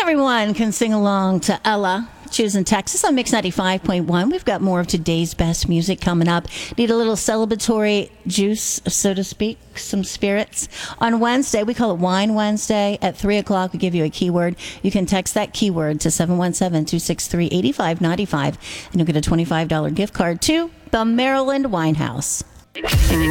Everyone can sing along to Ella, choosing Texas on Mix 95.1. We've got more of today's best music coming up. Need a little celebratory juice, so to speak, some spirits. On Wednesday, we call it Wine Wednesday. At 3 o'clock, we give you a keyword. You can text that keyword to 717-263-8595, and you'll get a $25 gift card to the Maryland Wine House.